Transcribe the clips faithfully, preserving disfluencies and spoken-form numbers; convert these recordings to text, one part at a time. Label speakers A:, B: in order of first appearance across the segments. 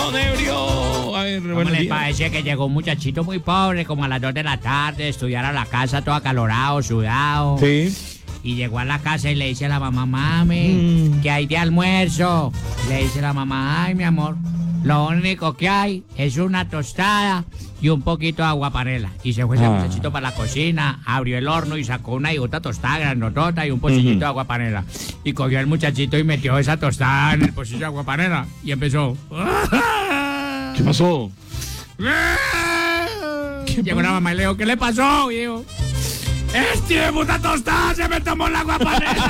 A: Don Ebrio. A ver,
B: ¿Cómo
A: buenos
B: les
A: días.
B: parece que llegó un muchachito muy pobre, como a las dos de la tarde, estudiar a la casa todo acalorado, sudado?
A: Sí.
B: Y llegó a la casa y le dice a la mamá, mami,
A: Mm.
B: ¿qué hay de almuerzo? Le dice la mamá, ay, mi amor, lo único que hay es una tostada y un poquito de agua panela. Y se fue ese
A: Ah.
B: muchachito para la cocina, abrió el horno y sacó una y otra tostada grandotota y un pocillito
A: Ujú.
B: de agua panela. Y cogió el muchachito y metió esa tostada en el pocillo de agua panela y empezó.
A: ¿Qué pasó?
B: Llegó la mamá y le dijo, ¿qué le pasó? Y dijo, este de puta tostada se me tomó el agua panela.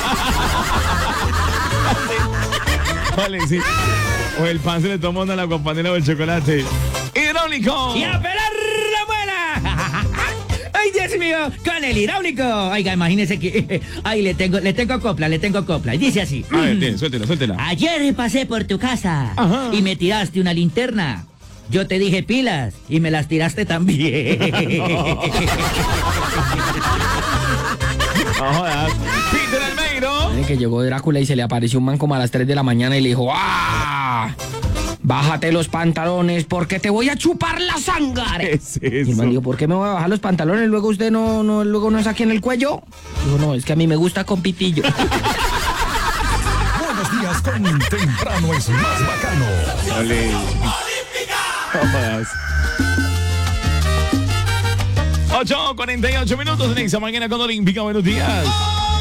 A: Vale, sí. O el pan se le tomó una la compañera o el chocolate. ¡Hidráulico!
C: ¡Y a pelar la buena! ¡Ay, Dios mío! Con el hidráulico. Oiga, imagínese que... Ay, le tengo, le tengo copla, le tengo copla. Y dice así.
A: A ver, ten, suéltela, suéltela.
C: Ayer pasé por tu casa
A: Ajá.
C: y me tiraste una linterna. Yo te dije pilas y me las tiraste también.
A: No jodas. Peter Almeiro.
D: Dice que llegó Drácula y se le apareció un man como a las tres de la mañana y le dijo, ¡ah! Bájate los pantalones porque te voy a chupar la
A: ¿Qué
D: sangre.
A: es
D: Y el man
A: eso?
D: dijo, ¿por qué me voy a bajar los pantalones? Luego usted no, no, luego no es aquí en el cuello. Dijo, no, es que a mí me gusta con pitillo.
E: Buenos días con Temprano es más bacano.
A: Ole. No jodas. ocho cuarenta y ocho minutos en esa mañana con Olímpica. Buenos días.